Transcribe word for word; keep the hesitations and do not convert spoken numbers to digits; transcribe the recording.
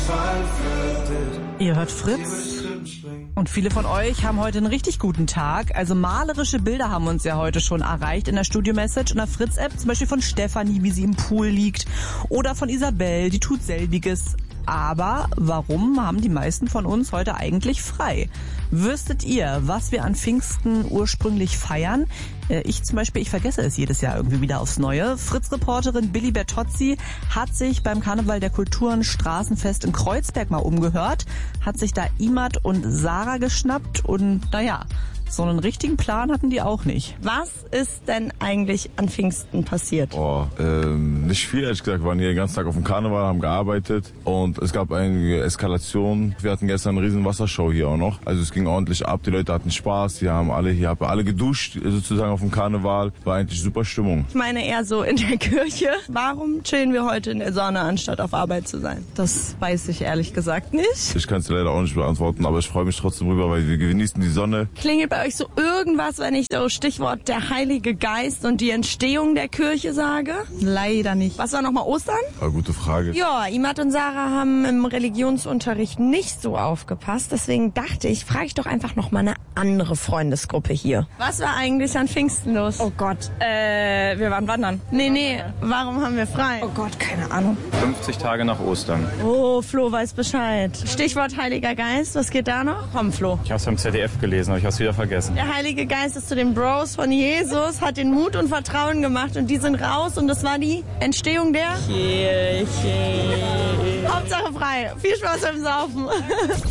Ihr hört Fritz und viele von euch haben heute einen richtig guten Tag. Also malerische Bilder haben uns ja heute schon erreicht in der Studio-Message und der Fritz-App. Zum Beispiel von Stefanie, wie sie im Pool liegt. Oder von Isabel, die tut selbiges. Aber warum haben die meisten von uns heute eigentlich frei? Wüsstet ihr, was wir an Pfingsten ursprünglich feiern? Ich zum Beispiel, ich vergesse es jedes Jahr irgendwie wieder aufs Neue. Fritz-Reporterin Billy Bertozzi hat sich beim Karneval der Kulturen Straßenfest in Kreuzberg mal umgehört, hat sich da Imad und Sarah geschnappt und naja, so einen richtigen Plan hatten die auch nicht. Was ist denn eigentlich an Pfingsten passiert? Oh, ähm, nicht viel, ehrlich gesagt. Wir waren hier den ganzen Tag auf dem Karneval, haben gearbeitet und es gab eine Eskalation. Wir hatten gestern eine riesen Wassershow hier auch noch. Also es ging ordentlich ab, die Leute hatten Spaß, die haben alle hier haben alle geduscht sozusagen auf dem Karneval. War eigentlich super Stimmung. Ich meine eher so in der Kirche. Warum chillen wir heute in der Sonne, anstatt auf Arbeit zu sein? Das weiß ich ehrlich gesagt nicht. Ich kann es leider auch nicht beantworten, aber ich freue mich trotzdem rüber, weil wir genießen die Sonne. Klingelt bei euch so irgendwas, wenn ich so Stichwort der Heilige Geist und die Entstehung der Kirche sage? Leider nicht. Was war nochmal Ostern? Aber gute Frage. Ja, Imad und Sarah haben im Religionsunterricht nicht so aufgepasst. Deswegen dachte ich, frage ich doch einfach noch mal eine andere Freundesgruppe hier. Was war eigentlich an Pfingsten los? Oh Gott, äh, wir waren wandern. Nee, nee, warum haben wir frei? Oh Gott, keine Ahnung. fünfzig Tage nach Ostern. Oh, Flo weiß Bescheid. Stichwort Heiliger Geist, was geht da noch? Komm, Flo. Ich habe es beim Z D F gelesen, aber ich habe es wieder vergessen. Der Heilige Geist ist zu den Bros von Jesus, hat den Mut und Vertrauen gemacht und die sind raus und das war die Entstehung der Kirche. Hauptsache frei. Viel Spaß beim Saufen.